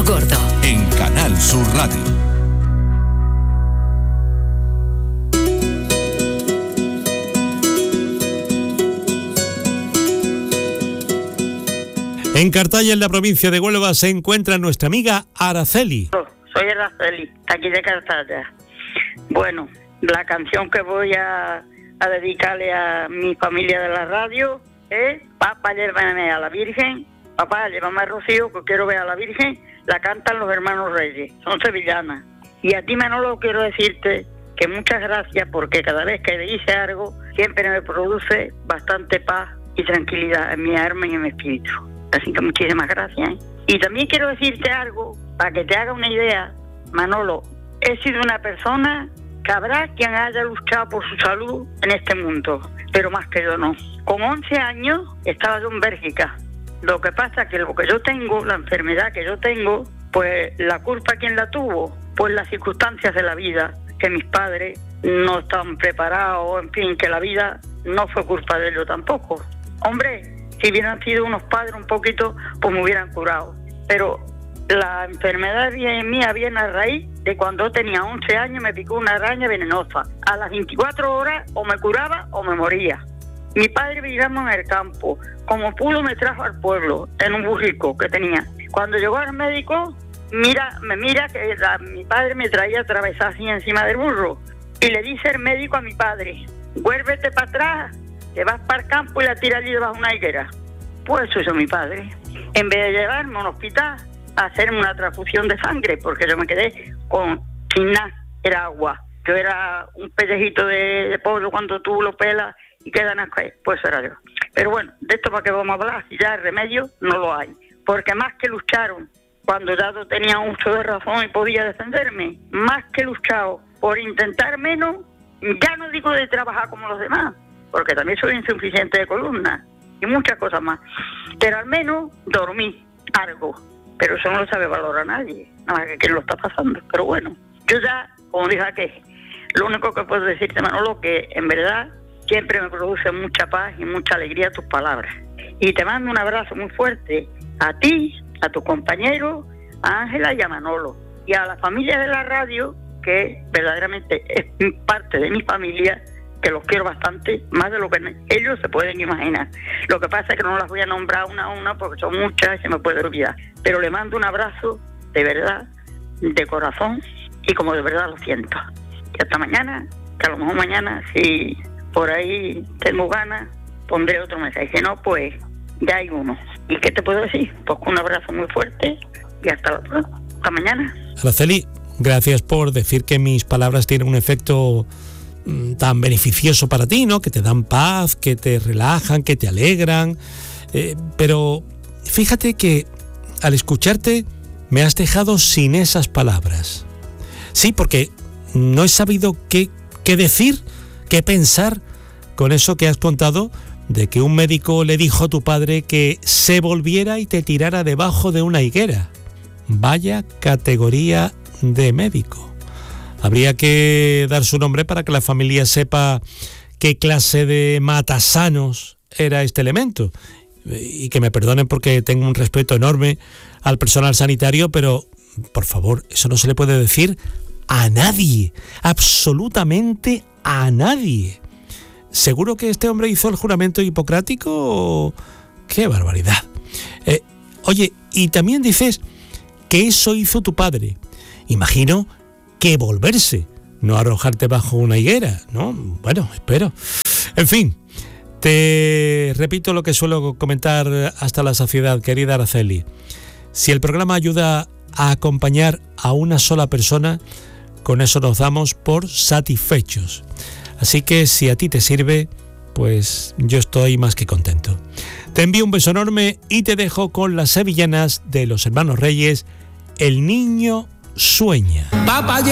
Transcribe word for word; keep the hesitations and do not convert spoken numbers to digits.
Gordo. En Canal Sur Radio. En Cartaya, en la provincia de Huelva, se encuentra nuestra amiga Araceli. Soy Araceli, aquí de Cartaya. Bueno, la canción que voy a, a dedicarle a mi familia de la radio es Papá, llévame a la Virgen. Papá, llévame a Rocío, que quiero ver a la Virgen. La cantan los hermanos Reyes, son sevillanas. Y a ti, Manolo, quiero decirte que muchas gracias, porque cada vez que dice algo siempre me produce bastante paz y tranquilidad en mi alma y en mi espíritu. Así que muchísimas gracias. Y también quiero decirte algo, para que te haga una idea, Manolo. He sido una persona que habrá quien haya luchado por su salud en este mundo, pero más que yo no. Con once años estaba yo en Bélgica. Lo que pasa es que lo que yo tengo, la enfermedad que yo tengo, pues la culpa, ¿quién la tuvo? Pues las circunstancias de la vida, que mis padres no estaban preparados, en fin, que la vida no fue culpa de ellos tampoco. Hombre, si hubieran sido unos padres un poquito, pues me hubieran curado. Pero la enfermedad mía viene a raíz de cuando yo tenía once años, me picó una araña venenosa. A las veinticuatro horas o me curaba o me moría. Mi padre vivíamos en el campo. Como pudo me trajo al pueblo, en un burrico que tenía. Cuando llegó al médico, mira, me mira que la, mi padre me traía atravesada así encima del burro. Y le dice el médico a mi padre, vuélvete para atrás, te vas para el campo y la tiras allí debajo de una higuera. Pues eso hizo mi padre. En vez de llevarme a un hospital a hacerme una transfusión de sangre, porque yo me quedé con sin nada, era agua. Yo era un pellejito de, de pollo cuando tú lo pelas y quedan así, pues era yo. Pero bueno, de esto para qué vamos a hablar, si ya el remedio no lo hay. Porque más que lucharon, cuando ya yo tenía uso de razón y podía defenderme, más que luchado por intentar menos, ya no digo de trabajar como los demás, porque también soy insuficiente de columna y muchas cosas más. Pero al menos dormí algo. Pero eso no lo sabe valorar nadie, nada más que quien lo está pasando. Pero bueno, yo ya, como dije aquí, lo único que puedo decirte, Manolo, que en verdad siempre me produce mucha paz y mucha alegría tus palabras. Y te mando un abrazo muy fuerte a ti, a tu compañero, a Ángela y a Manolo. Y a la familia de la radio, que verdaderamente es parte de mi familia, que los quiero bastante, más de lo que ellos se pueden imaginar. Lo que pasa es que no las voy a nombrar una a una porque son muchas y se me puede olvidar. Pero le mando un abrazo de verdad, de corazón, y como de verdad lo siento. Y hasta mañana, que a lo mejor mañana, si por ahí tengo ganas, pondré otro mensaje. Si no, pues ya hay uno. ¿Y qué te puedo decir? Pues un abrazo muy fuerte y hasta, la, hasta mañana. Araceli, gracias por decir que mis palabras tienen un efecto tan beneficioso para ti, ¿no? Que te dan paz, que te relajan, que te alegran. Eh, pero fíjate que al escucharte me has dejado sin esas palabras. Sí, porque no he sabido qué, qué decir, qué pensar con eso que has contado de que un médico le dijo a tu padre que se volviera y te tirara debajo de una higuera. Vaya categoría de médico. Habría que dar su nombre para que la familia sepa qué clase de matasanos era este elemento. Y que me perdonen porque tengo un respeto enorme al personal sanitario, pero, por favor, eso no se le puede decir a nadie, absolutamente a nadie. ¿Seguro que este hombre hizo el juramento hipocrático? ¡Qué barbaridad! Eh, oye, y también dices que eso hizo tu padre. Imagino que volverse, no arrojarte bajo una higuera, ¿no? Bueno, espero. En fin, te repito lo que suelo comentar hasta la saciedad, querida Araceli. Si el programa ayuda a acompañar a una sola persona, con eso nos damos por satisfechos. Así que si a ti te sirve, pues yo estoy más que contento. Te envío un beso enorme y te dejo con las sevillanas de los hermanos Reyes, El niño sueña. Papá.